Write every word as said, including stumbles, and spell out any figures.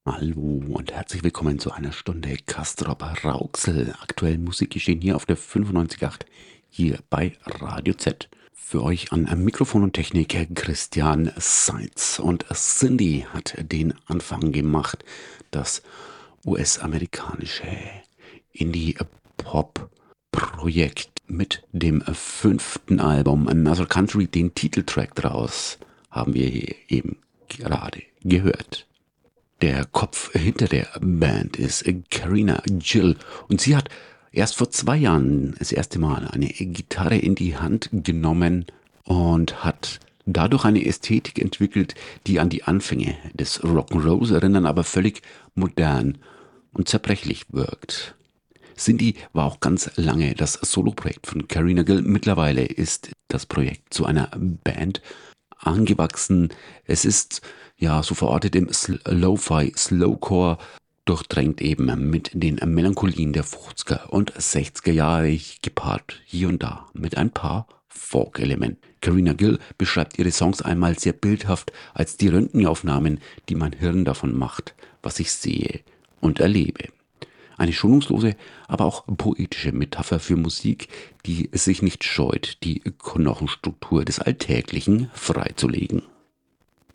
Hallo und herzlich willkommen zu einer Stunde Castrop Rauxel. Aktuell Musikgeschehen hier auf der fünfundneunzig Komma acht hier bei Radio Z. Für euch an Mikrofon und Technik Christian Seitz. Und Cindy hat den Anfang gemacht, das U S-amerikanische Indie-Pop-Projekt mit dem fünften Album Another Country. Den Titeltrack daraus haben wir hier eben gerade gehört. Der Kopf hinter der Band ist Karina Gill und sie hat erst vor zwei Jahren das erste Mal eine Gitarre in die Hand genommen und hat dadurch eine Ästhetik entwickelt, die an die Anfänge des Rock'n'Rolls erinnern, aber völlig modern und zerbrechlich wirkt. Cindy war auch ganz lange das Soloprojekt von Karina Gill. Mittlerweile ist das Projekt zu einer Band angewachsen. Es ist ja so verortet im Lo-Fi, Slowcore, durchdrängt eben mit den Melancholien der fünfziger und sechziger Jahre, gepaart hier und da mit ein paar Folk-Elementen. Karina Gill beschreibt ihre Songs einmal sehr bildhaft als die Röntgenaufnahmen, die mein Hirn davon macht, was ich sehe und erlebe. Eine schonungslose, aber auch poetische Metapher für Musik, die sich nicht scheut, die Knochenstruktur des Alltäglichen freizulegen.